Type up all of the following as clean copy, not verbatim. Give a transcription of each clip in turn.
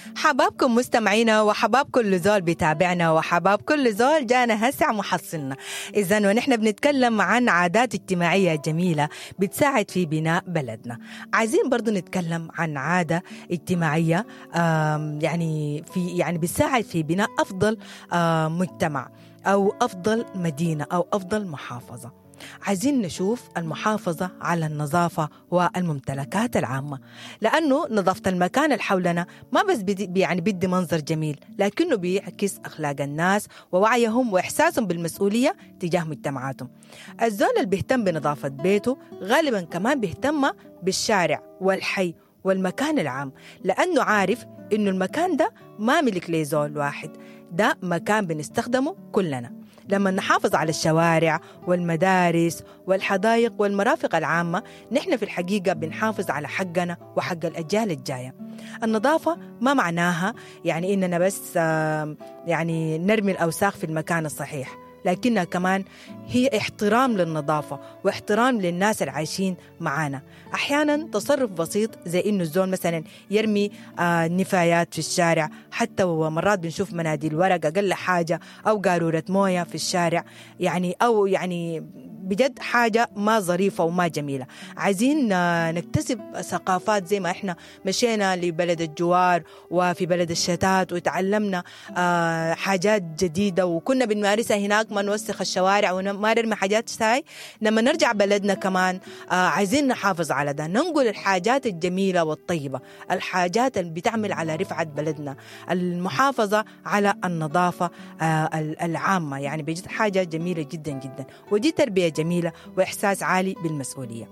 حبابكم مستمعينا وحباب كل زول بيتابعنا وحباب كل زول جانا هسع محصلنا. إذن ونحن بنتكلم عن عادات اجتماعية جميلة بتساعد في بناء بلدنا. عايزين برضو نتكلم عن عادة اجتماعية يعني بتساعد في بناء أفضل مجتمع أو أفضل مدينة أو أفضل محافظة. عايزين نشوف المحافظة على النظافة والممتلكات العامة، لأنه نظافة المكان اللي حولنا ما بس بدي منظر جميل، لكنه بيعكس أخلاق الناس ووعيهم وإحساسهم بالمسؤولية تجاه مجتمعاتهم. الزول اللي بيهتم بنظافة بيته غالبا كمان بيهتم بالشارع والحي والمكان العام، لأنه عارف إنه المكان ده ما ملك لزول واحد، ده مكان بنستخدمه كلنا. لما نحافظ على الشوارع والمدارس والحدائق والمرافق العامة، نحن في الحقيقة بنحافظ على حقنا وحق الأجيال الجاية. النظافة ما معناها يعني إننا بس نرمي الأوساخ في المكان الصحيح، لكنها كمان هي احترام للنظافة واحترام للناس العايشين معانا. أحيانا تصرف بسيط زي إنه الزول مثلا يرمي نفايات في الشارع، حتى ومرات بنشوف مناديل ورق أقل حاجة أو قارورة موية في الشارع، أو بجد حاجة ما ظريفة وما جميلة. عايزين نكتسب ثقافات زي ما إحنا مشينا لبلد الجوار وفي بلد الشتات وتعلمنا حاجات جديدة وكنا بنمارسها هناك، ما نوسخ الشوارع وما نرمي حاجات ساي. لما نرجع بلدنا كمان عايزين نحافظ على ده، ننقل الحاجات الجميلة والطيبة، الحاجات اللي بتعمل على رفعة بلدنا، المحافظة على النظافة العامة. يعني بجد حاجة جميلة جدا جدا، ودي تربية جميلة وإحساس عالي بالمسؤولية.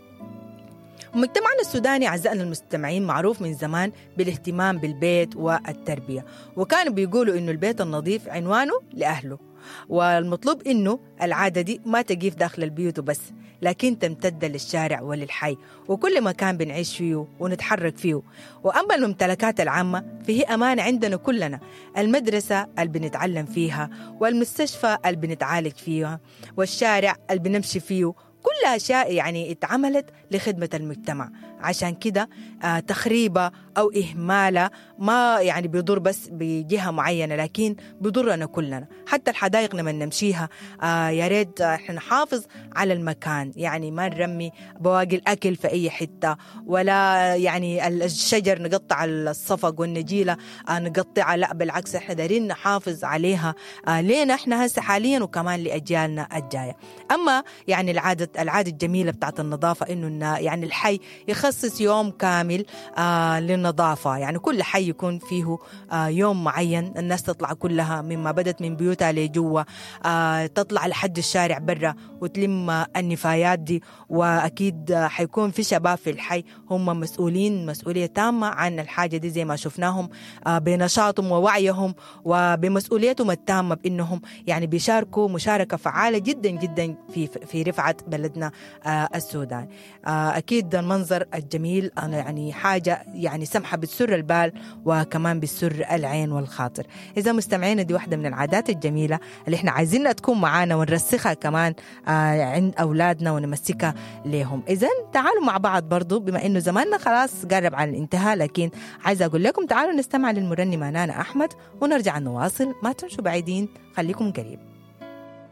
مجتمعنا السوداني أعزائنا المستمعين معروف من زمان بالاهتمام بالبيت والتربية، وكانوا بيقولوا إنه البيت النظيف عنوانه لأهله، والمطلوب إنه العادة دي ما تقيف داخل البيوت بس، لكن تمتد للشارع وللحي وكل مكان بنعيش فيه ونتحرك فيه. وأما الممتلكات العامة فهي أمانة عندنا كلنا، المدرسة اللي بنتعلم فيها والمستشفى اللي بنتعالج فيها والشارع اللي بنمشي فيه، كلها أشياء اتعملت لخدمة المجتمع. عشان كده تخريبة أو إهمالة ما بيضر بس بجهة معينة، لكن بيضرنا كلنا. حتى الحدائق لما نمشيها يا ريت احنا نحافظ على المكان، ما نرمي بواقي الأكل في أي حتة، ولا الشجر نقطع الصفق والنجيلة نقطعها، لا بالعكس احنا دارين نحافظ عليها لينا احنا هسه حاليا وكمان لأجيالنا الجاية. أما العادة الجميلة بتاعت النظافة إنه الحي يخصص يوم كامل للنظافة، كل حي يكون فيه يوم معين الناس تطلع كلها مما بدت من بيوتها لجوا، تطلع لحد الشارع برا وتلم النفايات دي. وأكيد حيكون في شباب في الحي هم مسؤولين مسؤولية تامة عن الحاجة دي، زي ما شفناهم بنشاطهم ووعيهم وبمسؤوليتهم التامة بإنهم بيشاركوا مشاركة فعالة جدا جدا في رفعة بلدنا السودان. أكيد المنظر الجميل حاجة سمحة بتسر البال وكمان بتسر العين والخاطر. إذا مستمعين، دي واحدة من العادات الجميلة اللي إحنا عايزينها تكون معانا ونرسخها كمان عند أولادنا ونمسكها لهم. إذن تعالوا مع بعض برضو، بما إنه زماننا خلاص قرب على الانتهاء، لكن عايزة أقول لكم تعالوا نستمع للمرنمة نانا أحمد ونرجع نواصل. ما تمشوا بعيدين، خليكم قريب.